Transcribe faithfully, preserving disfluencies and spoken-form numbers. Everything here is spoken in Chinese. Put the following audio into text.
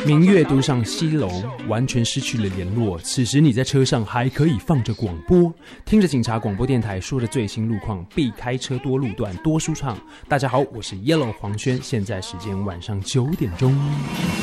明月都上西楼，完全失去了联络。此时你在车上还可以放着广播，听着警察广播电台说的最新路况，避开车多路段多舒畅。大家好，我是 Yellow 黄轩，现在时间晚上九点钟。